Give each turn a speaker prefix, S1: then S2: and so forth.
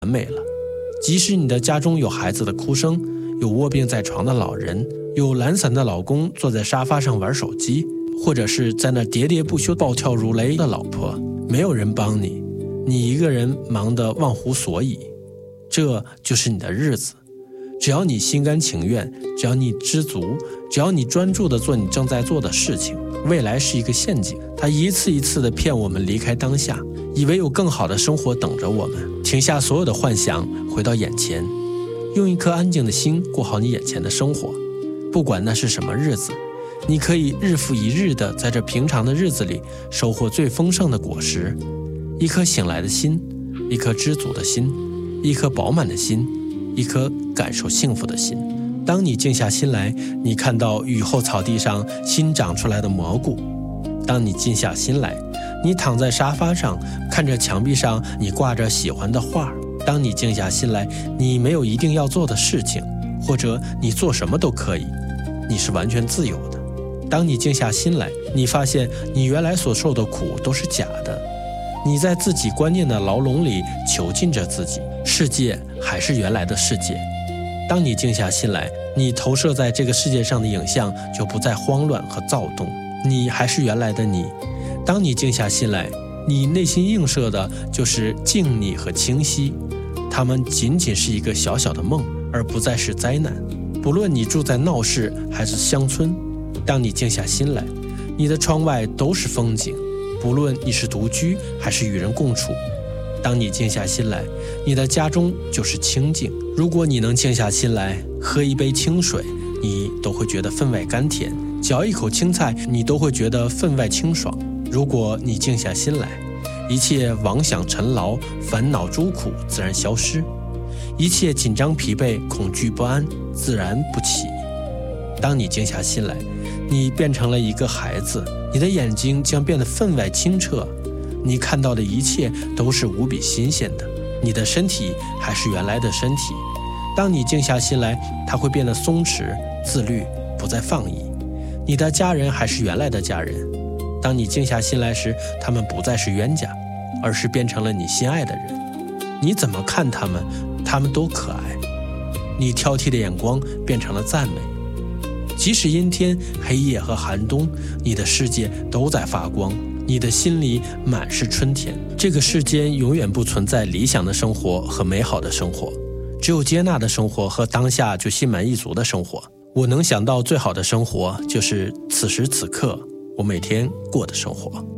S1: 完美了。即使你的家中有孩子的哭声，有卧病在床的老人，有懒散的老公坐在沙发上玩手机，或者是在那喋喋不休暴跳如雷的老婆，没有人帮你，你一个人忙得忘乎所以。这就是你的日子。只要你心甘情愿，只要你知足，只要你专注地做你正在做的事情。未来是一个陷阱，它一次一次地骗我们离开当下，以为有更好的生活等着我们。停下所有的幻想，回到眼前，用一颗安静的心过好你眼前的生活。不管那是什么日子，你可以日复一日地在这平常的日子里收获最丰盛的果实。一颗醒来的心，一颗知足的心，一颗饱满的心，一颗感受幸福的心。当你静下心来，你看到雨后草地上新长出来的蘑菇。当你静下心来，你躺在沙发上，看着墙壁上你挂着喜欢的画。当你静下心来，你没有一定要做的事情，或者你做什么都可以，你是完全自由的。当你静下心来，你发现你原来所受的苦都是假的，你在自己观念的牢笼里囚禁着自己，世界还是原来的世界。当你静下心来，你投射在这个世界上的影像就不再慌乱和躁动，你还是原来的你。当你静下心来，你内心映射的就是静谧和清晰，它们仅仅是一个小小的梦，而不再是灾难。不论你住在闹市还是乡村，当你静下心来，你的窗外都是风景，不论你是独居还是与人共处。当你静下心来，你的家中就是清静。如果你能静下心来，喝一杯清水，你都会觉得分外甘甜；嚼一口青菜，你都会觉得分外清爽。如果你静下心来，一切妄想尘劳、烦恼诸苦自然消失，一切紧张疲惫、恐惧不安自然不起。当你静下心来，你变成了一个孩子，你的眼睛将变得分外清澈，你看到的一切都是无比新鲜的，你的身体还是原来的身体。当你静下心来，它会变得松弛、自律，不再放逸。你的家人还是原来的家人。当你静下心来时，他们不再是冤家，而是变成了你心爱的人。你怎么看他们，他们都可爱。你挑剔的眼光变成了赞美。即使阴天、黑夜和寒冬，你的世界都在发光，你的心里满是春天。这个世间永远不存在理想的生活和美好的生活，只有接纳的生活和当下就心满意足的生活。我能想到最好的生活，就是此时此刻我每天过的生活。